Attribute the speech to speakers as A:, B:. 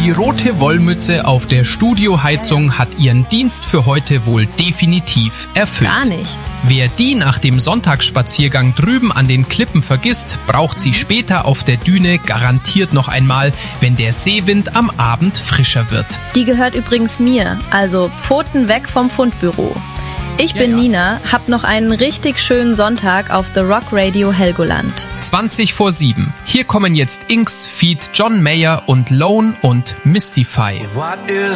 A: Die rote Wollmütze auf der Studioheizung hat ihren Dienst für heute wohl definitiv erfüllt.
B: Gar nicht.
A: Wer die nach dem Sonntagsspaziergang drüben an den Klippen vergisst, braucht sie später auf der Düne garantiert noch einmal, wenn der Seewind am Abend frischer wird.
B: Die gehört übrigens mir, also Pfoten weg vom Fundbüro. Ich bin Nina, hab noch einen richtig schönen Sonntag auf The Rock Radio Helgoland.
A: 7:20. Hier kommen jetzt Inks feat. John Mayer und Lone und Mystify.